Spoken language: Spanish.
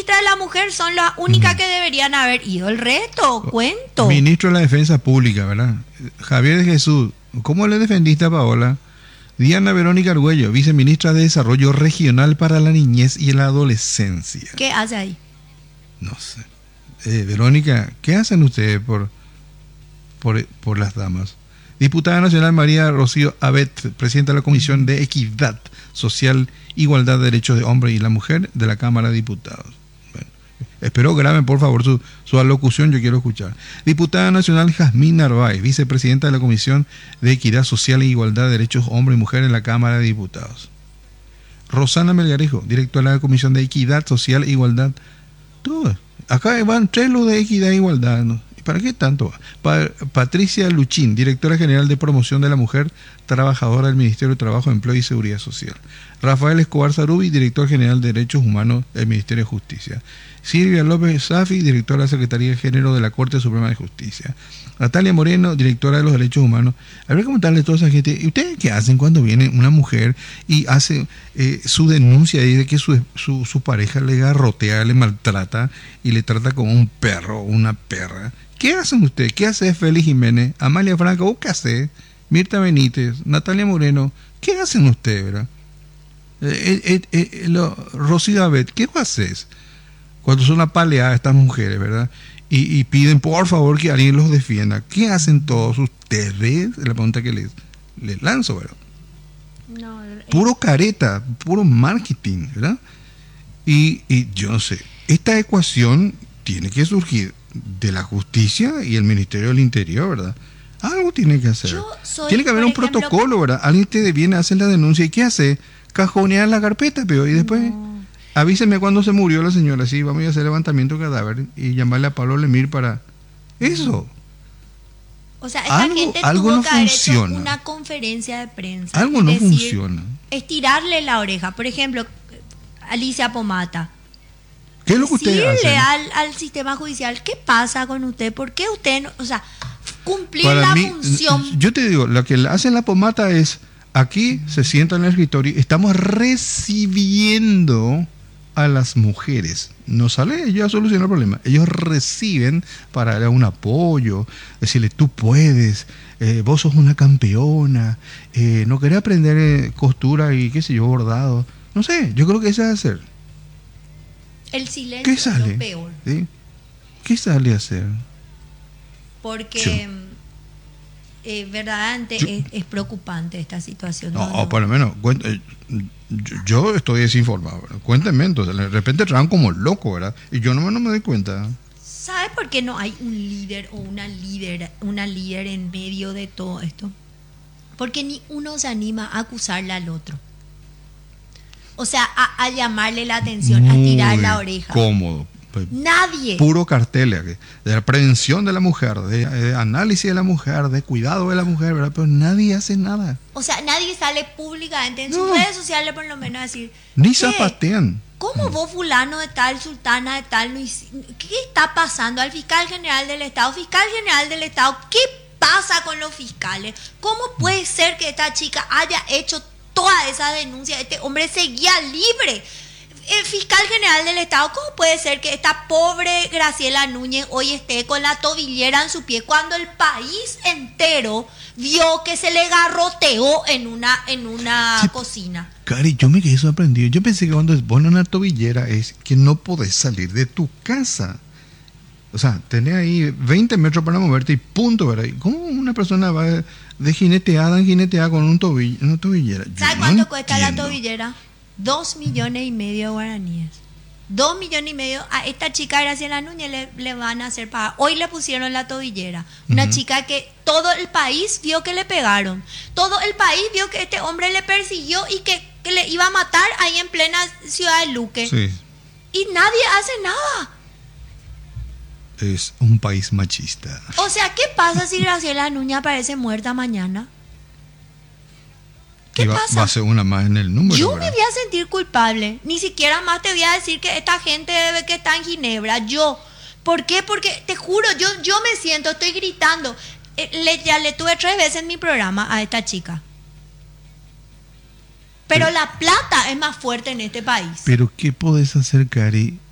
ministra de la mujer son las únicas que deberían haber ido. El resto, cuento. Ministro de la Defensa Pública, ¿verdad? Javier de Jesús, ¿cómo le defendiste a Paola? Diana Verónica Argüello, viceministra de Desarrollo Regional para la Niñez y la Adolescencia. ¿Qué hace ahí? No sé. Verónica, ¿qué hacen ustedes por las damas? Diputada Nacional María Rocío Abet, presidenta de la Comisión de Equidad Social, Igualdad de Derechos de Hombre y la Mujer de la Cámara de Diputados. Bueno, espero graben por favor su alocución, yo quiero escuchar. Diputada Nacional Jazmín Narváez, vicepresidenta de la Comisión de Equidad Social e Igualdad de Derechos de Hombre y Mujer en la Cámara de Diputados. Rosana Melgarejo, directora de la Comisión de Equidad Social e Igualdad. Todo. Acá van 3 los de Equidad e Igualdad, ¿no? ¿Para qué tanto? Patricia Luchín, directora general de promoción de la mujer, trabajadora del Ministerio de Trabajo, Empleo y Seguridad Social. Rafael Escobar Zarubi, director general de Derechos Humanos del Ministerio de Justicia. Silvia López Safi, directora de la Secretaría de Género de la Corte Suprema de Justicia. Natalia Moreno, directora de los Derechos Humanos. Habría que preguntarle a toda esa gente, ¿y ustedes qué hacen cuando viene una mujer y hace su denuncia y dice que su pareja le garrotea, le maltrata y le trata como un perro o una perra? ¿Qué hacen ustedes? ¿Qué hace Félix Jiménez? Amalia Franca, ¿vos qué haces? Mirta Benítez, Natalia Moreno, ¿qué hacen ustedes, verdad? Rocío Abet, ¿qué haces? Cuando son apaleadas estas mujeres, ¿verdad? Y piden por favor que alguien los defienda. ¿Qué hacen todos ustedes? Es la pregunta que les lanzo, ¿verdad? No, puro careta, puro marketing, ¿verdad? Y yo no sé, esta ecuación tiene que surgir de la justicia y el Ministerio del Interior, ¿verdad? Algo tiene que hacer. Tiene que haber un protocolo, ¿verdad? Alguien te viene a hacer la denuncia y ¿qué hace? Cajonear la carpeta, pero y después avíseme cuando se murió la señora, sí, vamos a hacer levantamiento de cadáver y llamarle a Pablo Lemir para eso. O sea, esta gente algo tuvo no que haber funciona. Hecho una conferencia de prensa. Algo no funciona. Estirarle la oreja. Por ejemplo, Alicia Pomata. ¿Qué es lo que usted hace? Decirle al sistema judicial, ¿qué pasa con usted? ¿Por qué usted no, o sea, cumplir Para la mí, función? yo te digo, lo que hace la Pomata es, aquí se sienta en el escritorio, estamos recibiendo a las mujeres. No sale ella a solucionar el problema. Ellos reciben para darle un apoyo, decirle, tú puedes, vos sos una campeona, no querés aprender costura y qué sé yo, bordado. No sé, yo creo que eso es hacer. El silencio ¿Qué sale? es lo peor. ¿Sí? ¿Qué sale a hacer? Porque verdaderamente es preocupante esta situación. No, por lo menos, yo estoy desinformado, ¿verdad? Cuéntenme, entonces, de repente traen como loco, ¿verdad? Y yo no me doy cuenta. ¿Sabe por qué no hay un líder o una líder en medio de todo esto? Porque ni uno se anima a acusarle al otro. O sea, a llamarle la atención, a tirar la oreja. Cómodo. Nadie. Puro cartel de la prevención de la mujer, de análisis de la mujer, de cuidado de la mujer, ¿verdad? Pero nadie hace nada. O sea, nadie sale públicamente en sus redes sociales por lo menos a decir... Ni zapatean. ¿Cómo vos fulano de tal, sultana de tal, qué está pasando al fiscal general del Estado? Fiscal general del Estado, ¿qué pasa con los fiscales? ¿Cómo puede ser que esta chica haya hecho toda esa denuncia? Este hombre seguía libre. El fiscal general del Estado, ¿cómo puede ser que esta pobre Graciela Núñez hoy esté con la tobillera en su pie cuando el país entero vio que se le garroteó en una cocina? Cari, yo me quedé sorprendido. Yo pensé que cuando ponen una tobillera es que no podés salir de tu casa. O sea, tenés ahí 20 metros para moverte y punto, ¿verdad? ¿Cómo una persona va de jineteada en jineteada con una tobillera? ¿Sabes cuánto cuesta la tobillera? 2,5 millones de guaraníes. 2,5 millones. A esta chica Graciela Núñez le van a hacer pagar. Hoy le pusieron la tobillera. Una chica que todo el país vio que le pegaron. Todo el país vio que este hombre le persiguió y que le iba a matar ahí en plena ciudad de Luque. Sí. Y nadie hace nada. Es un país machista. O sea, ¿qué pasa si Graciela Núñez aparece muerta mañana? ¿Qué pasa? Va a ser una más en el número. Yo ¿verdad? me voy a sentir culpable. Ni siquiera más te voy a decir que esta gente debe que está en Ginebra. Yo. ¿Por qué? Porque te juro, yo me siento, estoy gritando. Ya le tuve 3 veces en mi programa a esta chica. Pero la plata es más fuerte en este país. Pero ¿qué podés hacer, Cari?